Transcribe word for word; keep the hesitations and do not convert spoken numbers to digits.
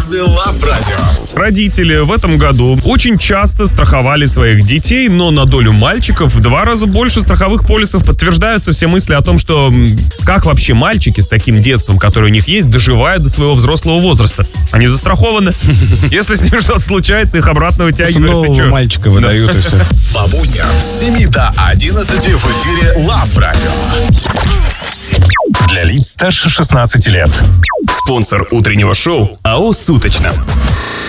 Базы Love Radio. Родители в этом году очень часто страховали своих детей, но на долю мальчиков в два раза больше страховых полисов. Подтверждаются все мысли о том, что как вообще мальчики с таким детством, которое у них есть, доживают до своего взрослого возраста. Они застрахованы. Если с ним что-то случается, их обратно вытягивают. Нового мальчика выдают и все. По будням с семи до одиннадцати в эфире Love Radio. Для лиц старше шестнадцати лет. Спонсор утреннего шоу АО «Суточно».